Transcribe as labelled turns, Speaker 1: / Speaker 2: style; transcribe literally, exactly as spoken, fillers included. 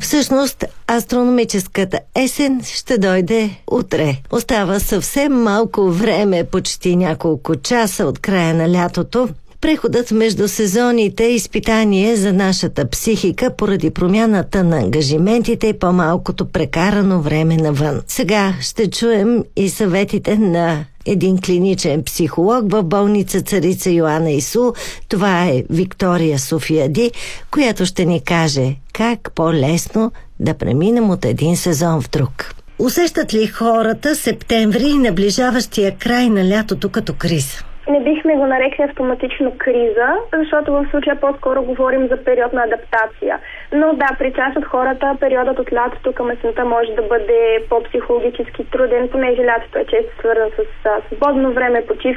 Speaker 1: Всъщност, астрономическата есен ще дойде утре. Остава съвсем малко време, почти няколко часа от края на лятото. Преходът между сезоните е изпитание за нашата психика поради промяната на ангажиментите и по-малкото прекарано време навън. Сега ще чуем и съветите на един клиничен психолог в болница Царица Йоана Исул. Това е Виктория Софияди, която ще ни каже как по-лесно да преминем от един сезон в друг. Усещат ли хората септември и наближаващия край на лятото като криза?
Speaker 2: Не бихме го нарекли автоматично криза, защото в случая по-скоро говорим за период на адаптация. Но да, при част от хората периодът от лятото към есента може да бъде по-психологически труден, понеже лятото е често свързан с свободно време, почивки